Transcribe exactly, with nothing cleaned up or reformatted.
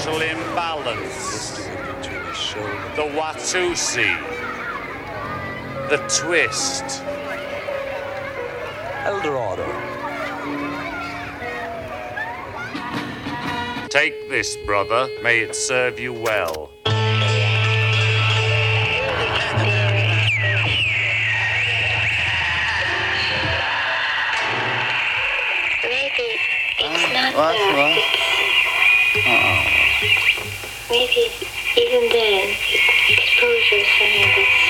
mental imbalance, the Watusi, the twist. Eldorado. Take this, brother. May it serve you well. Maybe it's not What? that. What? Uh-oh. Maybe even then, exposure is something that's